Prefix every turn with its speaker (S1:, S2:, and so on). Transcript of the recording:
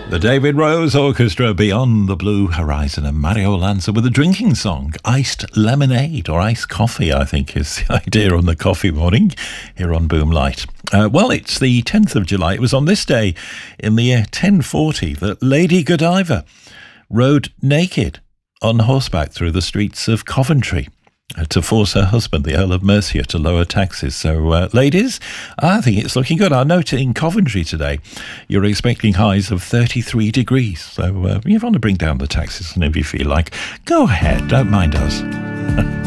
S1: The David Rose Orchestra, Beyond the Blue Horizon, and Mario Lanza with a drinking song, Iced Lemonade, or Iced Coffee, I think is the idea on the coffee morning here on Boom Light. Well, it's the 10th of July. It was on this day in the year 1040 that Lady Godiva rode naked on horseback through the streets of Coventry to force her husband, the Earl of Mercia, to lower taxes. So, ladies, I think it's looking good. I note in Coventry today, you're expecting highs of 33 degrees. So, you want to bring down the taxes, and if you feel like, go ahead, don't mind us.